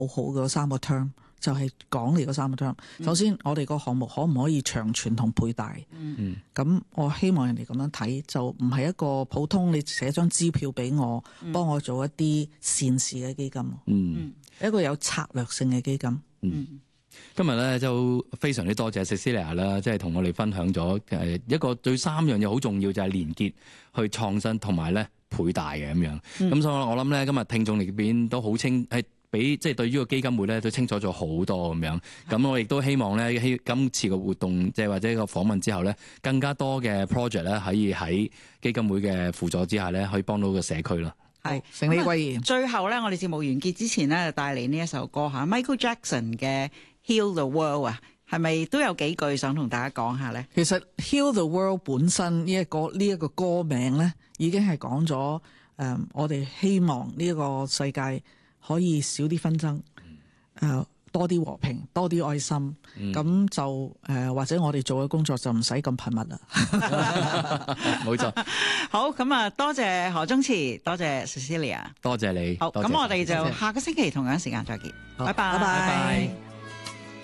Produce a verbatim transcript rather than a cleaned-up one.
好好嘅三個 term， 就係講你嗰三個 term。首先，我哋個項目可唔可以長存同倍大？ 嗯， 咁我希望人哋咁樣睇，就唔係一個普通你寫張支票俾我，幫我做一啲善事嘅基金。 嗯， 一個有策略性嘅基金。 嗯。今日咧就非常之多謝 Cecilia 啦，即係同我哋分享咗誒一個對三樣嘢好重要，就係連結、去創新同埋咧倍大嘅咁樣。咁、嗯、所以我諗咧今日聽眾裏邊都好清係俾即係對於個基金會咧都清楚咗好多咁樣。咁我亦都希望咧希今次嘅活動即係或者個訪問之後咧，更加多嘅 project 咧可以喺基金會嘅輔助之下咧，可以幫到個社區咯。 係承你貴言。 最後咧，我哋節目完結之前咧，就帶嚟呢一首歌嚇 Michael Jackson 嘅 Heal the World 啊，係咪都有幾句想同大家講下咧？ 其實 Heal the World 本身呢一個呢一個歌名咧，已經係講咗誒，我哋希望呢一個世界可以少啲紛爭，誒、呃、多啲和平，多啲愛心，咁、嗯、就誒、呃、或者我哋做嘅工作就唔使咁頻密啦。 冇錯。 好，咁啊，多謝何宗慈，多謝 Cecilia， 多謝你。 好，咁我哋就謝謝下個星期同樣時間再見。拜拜。 拜拜。